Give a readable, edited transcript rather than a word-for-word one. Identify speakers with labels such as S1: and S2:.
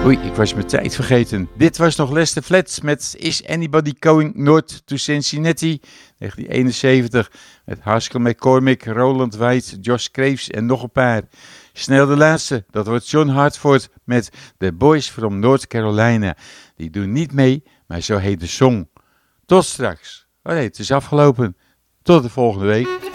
S1: Oei, ik was mijn tijd vergeten. Dit was nog Lester Flats met Is Anybody Going North to Cincinnati, 1971. Met Haskell McCormick, Roland White, Josh Graves en nog een paar. Snel de laatste, dat wordt John Hartford met The Boys from North Carolina. Die doen niet mee, maar zo heet de song. Tot straks. Oh nee, het is afgelopen. Tot de volgende week.